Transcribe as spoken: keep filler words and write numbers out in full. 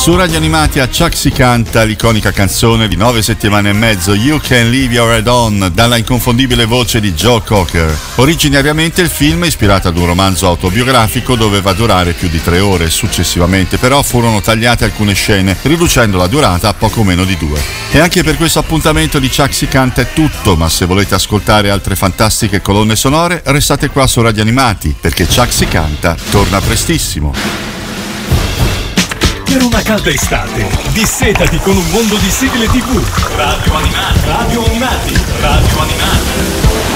Su Radio Animati a Chuck si canta l'iconica canzone di nove settimane e mezzo You Can Leave Your Head On, dalla inconfondibile voce di Joe Cocker. Originariamente il film, ispirato ad un romanzo autobiografico, doveva durare più di tre ore. Successivamente però furono tagliate alcune scene, riducendo la durata a poco meno di due. E anche per questo appuntamento di Chuck si canta è tutto, ma se volete ascoltare altre fantastiche colonne sonore restate qua su Radio Animati, perché Chuck si canta torna prestissimo. Per una calda estate, dissetati con un mondo di sigle tivù. Radio Animati. Radio Animati. Radio Animati.